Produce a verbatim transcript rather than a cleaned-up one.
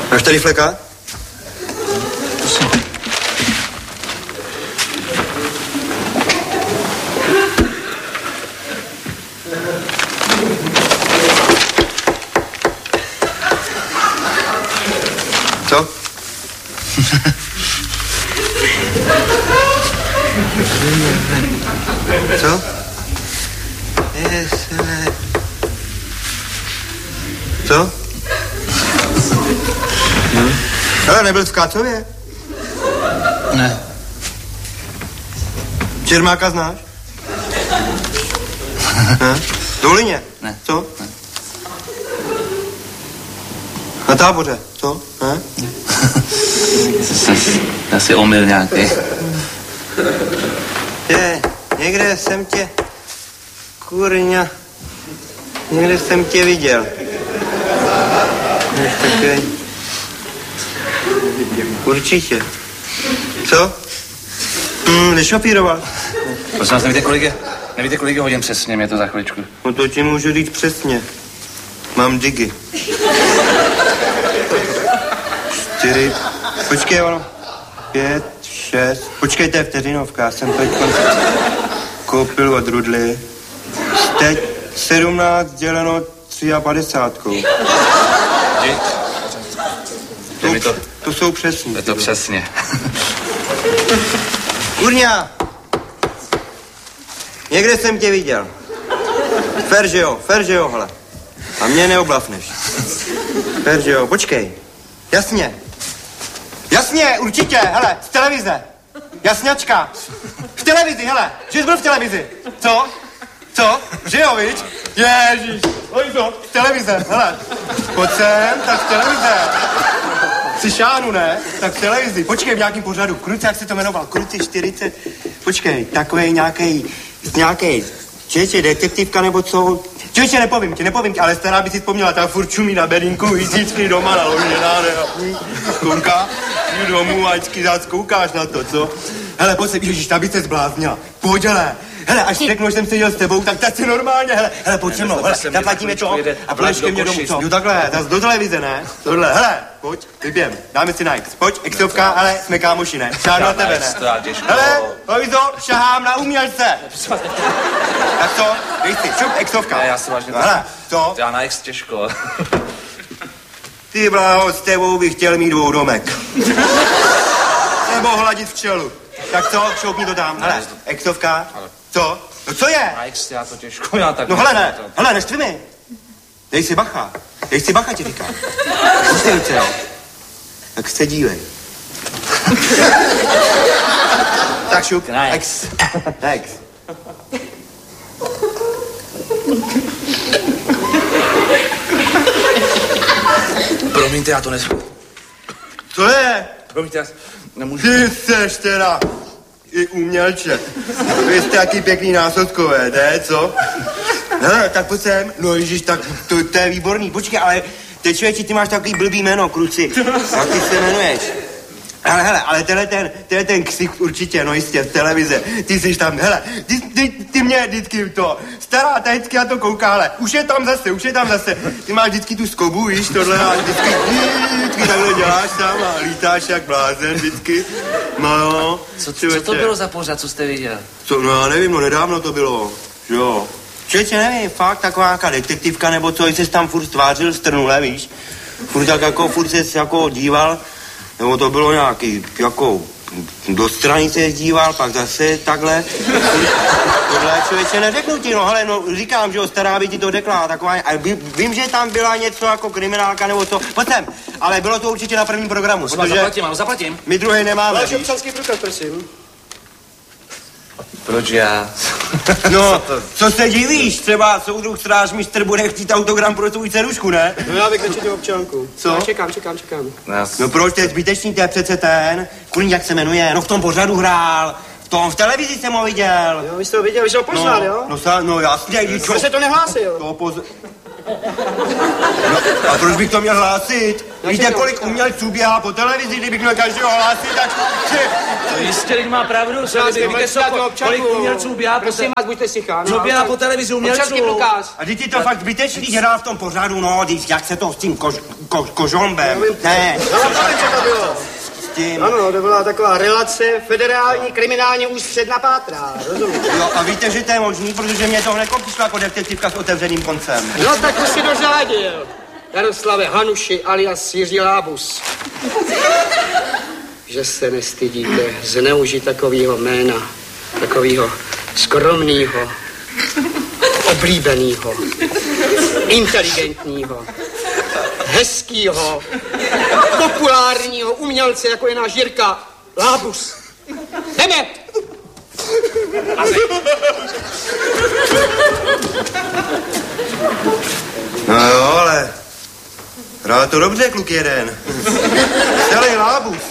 Máš tady fleka? Co? Co? Co? Hm? Ale nebyl v Kácově? Ne. Čermáka znáš? Ne? Dolině? Ne. Co? Ne. Na Táboře? Co? Ne? Já si omyl nějaký. Je, někde jsem tě, kurňa, někde jsem tě viděl. Takový. Určitě. Co? Hmm, nešopíroval. Prosím vás, nevíte, kolik je, nevíte, kolik je hodin přesně, mě to za chviličku. No to ti můžu říct přesně. Mám digy. Čtyři, počkej, ono. Pět, šest, počkejte, vteřinovka, já jsem teď koupil od Rudly. Teď sedmnáct děleno tři a padesátkou. To, to, to jsou přesně. Je to přesně. Kurňa! Někde jsem tě viděl. Fer, že jo, fer, že jo, hele. A mě neoblafneš. Fer, že jo, počkej. Jasně. Jasně, určitě, hele, z televize. Jasňačka. V televizi, hele, že jsi byl v televizi. Co? Co? Že jo, viď? Ježíš, Lojzo, z televize, hele. Pojď sem, tak z televize. Jsi šánu, ne? Tak v televizi. Počkej, v nějakým pořadu. Kruci, jak se to jmenoval? Kruci čtyřicet. Počkej, takovej nějaký, nějaký, čeče, detektivka nebo co? Čeče, nepovím ti, nepovím ti, ale stará by si vzpomněla, ta furt čumí na bedínku, jízdíčky doma naložená, ne? Kouká, jdu domů a vždycky zás koukáš na to, co? Hele, pojď se, ježiš, ta by se zbláznila. Pojď, hele. Hele, až řeknu, že jsem seděl s tebou, tak tak si normálně, hele, hele, pojď se mnou, hele, zaplatíme to a půjdeš ke mně domů, co? Jo, takhle, zase do televize, ne? Tohle, hele, pojď, vyběm, dáme si na X, pojď, Xovka, ale jsme kámoši, ne? Šáhnu na tebe, ne? Hele, Lojzo, šahám na umělce. Tak co, dej si, šup, Xovka. Ne, já si vážně to... Hele, co? Já na X těžko. Ty bláho, s tebou bych chtěl mít dvoudomek. Nebo hladit včelu. Tak co, šoupni to tam, hele, Xovka. Co? No co je? Na X já to těžko, já tak... No hele, ne, hele, neštvi mi. Dej si bacha, dej si bacha, ti říkám. Pustej se, jo. Tak se dívej. Tak šup, X. X. Promiňte, já to nesmím. Co je? Promiňte, já nemůžu... Ty seš teda i umělče. Vy jste taky pěkný následkové, ne, co? Hele, tak pojď sem. No ježiš, tak to, to je výborný. Počkej, ale teď člověči, ty máš takový blbý jméno, Kruci. Jak ty se jmenuješ? Ale hele, ale tenhle ten, tenhle ten ksich určitě, no jistě, v televize. Ty jsi tam, hele, ty, ty, ty mě vždycky to, stará, ta vždycky na to kouká, ale už je tam zase, už je tam zase. Ty máš vždycky tu skobu, víš, tohle a vždycky, vždycky takhle děláš tam a lítáš jak blázen vždycky. No jo. Co, co to bylo za pořad, co jste viděl? Co, no já nevím, no nedávno to bylo, jo. Člověče, nevím, fakt taková nějaká detektivka, nebo co, jsi tam furt stvářil strnule, víš. Furt tak jako, furt ses jako díval. Nebo to bylo nějaký, jako, do strany se díval, pak zase takhle. Tohle člověče neřeknu ti, no hele, no říkám, že jo, stará by ti to řekla, taková, a vím, že tam byla něco jako kriminálka nebo co, pojď sem, ale bylo to určitě na prvním programu, protože... Zaplatím, ano, zaplatím. My druhý nemáme, Váš občanský průkaz, prosím. Proč já? No, co se divíš, třeba soudruh strážmistr bude chtít autogram pro svou dcerušku, ne? No já bych nečetl občanku. Co? Já čekám, čekám, čekám. No proč, to je zbytečný, to je přece ten, kurní, jak se jmenuje, no v tom pořadu hrál, v tom, v televizi jsem ho viděl. Jo, vy jste ho viděl, vy jste ho poznal, no, jo? No, sa, no jasně, když Vy se to nehlásil. To poz... No, a proč bych to měl hlásit? Víte, čem kolik umělců běhá po televizi, kdybych měl každého hlásit, tak... To jistě, lidi má pravdu, se Prosím vás, víte, co, mlčte, ko- občanku. kolik umělců běhá po, Prosím te- vás, buďte sticha. co běhá po televizi umělců. Občanský průkaz. A teď je to fakt zbytečný, dělá v tom pořadu, no, když, jak se to s tím kož, ko, kožombem, ne, Ale co to bylo? s tím... Ano, to byla taková relace federální kriminální ústřed na Pátra, rozumíte? Jo, a víte, že to je možný, protože mě to hned přišlo jako detektivka s otevřeným koncem. No tak už si dořádil. Jaroslave Hanuši alias Jiří Lábus. Že se nestydíte zneužít takového jména, takového skromného, oblíbeného, inteligentního, hezkýho, populárního umělce, jako je náš Jirka Lábus. Jdeme! No jo, ale... Hrál to dobře, kluk jeden. Celý Lábus.